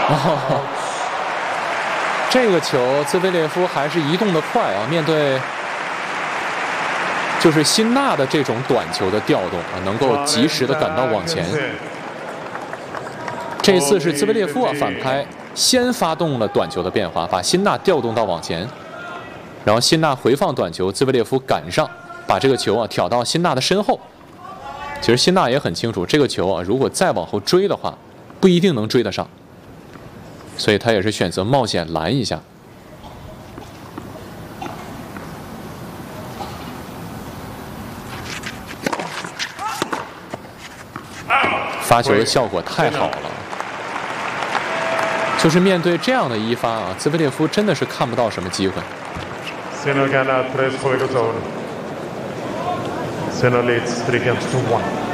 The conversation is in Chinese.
哦，这个球兹维列夫还是移动的快啊，面对就是辛纳的这种短球的调动啊，能够及时的赶到网前。这次是兹维列夫啊反拍，先发动了短球的变化，把辛纳调动到网前，然后辛纳回放短球，兹维列夫赶上，把这个球啊挑到辛纳的身后。其实辛纳也很清楚，这个球啊如果再往后追的话，不一定能追得上，所以他也是选择冒险拦一下。发球的效果太好了。就是面对这样的一发啊，兹维列夫真的是看不到什么机会。 Sinner leads 3 games to 1.